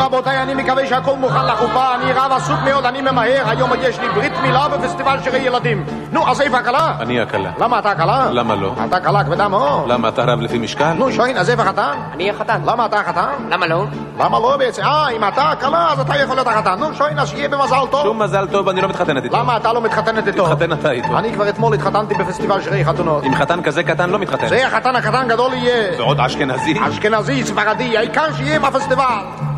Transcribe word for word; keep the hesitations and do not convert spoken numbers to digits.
רבותיי, אני מקווה שהכל מוכן לחופה. אני רב עסוק מאוד, אני ממהר. היום יש לי ברית מילה בפסטיבל שירי ילדים. נו, אז איפה הכלה? אני הכלה. למה אתה הכלה? למה לא? אתה כלה כבדה מאוד. למה אתה רב לפי משקל? נו, שוין, אז איפה החתן? אני החתן. למה אתה החתן? למה לא? למה לא בעצם? אה, אם אתה הכלה, אז אתה יכול להיות החתן. נו, שוין, אז שיהיה במזל טוב. שום מזל טוב, אני לא מתחתנת איתו. למה אתה לא מתחתנת איתו? תתחתן אתה איתו. אני כבר אתמול התחתנתי בפסטיבל שירי חתונות. עם חתן כזה קטן לא מתחתן. זה החתן הקטן גדול יהיה. ועוד אשכנזי? אשכנזי, ספרדי, העיקר שיהיה בפסטיבל.